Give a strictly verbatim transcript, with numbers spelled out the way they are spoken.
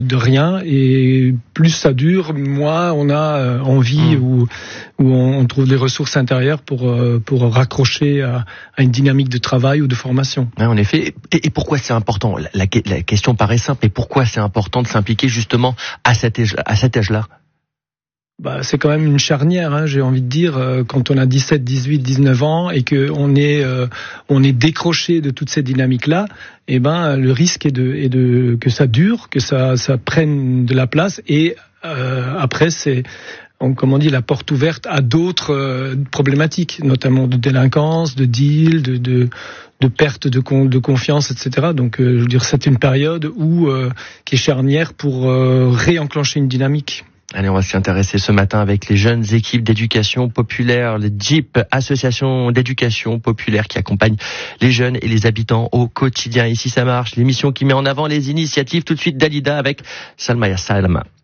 de rien, et plus ça dure, moins on a envie mmh. ou où on trouve des ressources intérieures pour pour raccrocher à, à une dynamique de travail ou de formation. Ouais, en effet. Et, et pourquoi c'est important ? la, la, la question paraît simple, et pourquoi c'est important de s'impliquer justement à cet âge, à cet âge-là ? Bah, c'est quand même une charnière, hein, j'ai envie de dire, euh, quand on a dix-sept, dix-huit, dix-neuf ans et que on est, euh, on est décroché de toutes ces dynamiques-là, eh ben, le risque est de, est de, que ça dure, que ça, ça prenne de la place, et euh, après, c'est, on, comme on dit, la porte ouverte à d'autres euh, problématiques, notamment de délinquance, de deal, de, de, de perte de, con, de confiance, et cetera. Donc, euh, je veux dire, c'est une période où, euh, qui est charnière pour euh, réenclencher une dynamique. Allez, on va s'y intéresser ce matin avec les jeunes équipes d'éducation populaire, les J I P, association d'éducation populaire qui accompagne les jeunes et les habitants au quotidien. Ici, ça marche, l'émission qui met en avant les initiatives. Tout de suite, Dalida avec Salma Yassam.